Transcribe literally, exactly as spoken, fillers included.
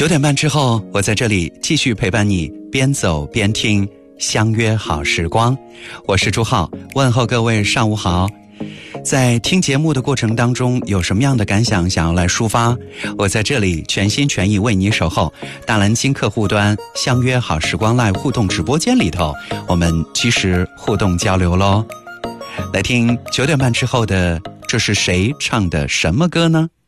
九点半之后，我在这里继续陪伴你，边走边听，相约好时光。我是朱浩，问候各位上午好。在听节目的过程当中，有什么样的感想想要来抒发，我在这里全心全意为你守候。大蓝鲸客户端相约好时光 Live 互动直播间里头，我们及时互动交流咯。来听九点半之后的这是谁唱的什么歌呢？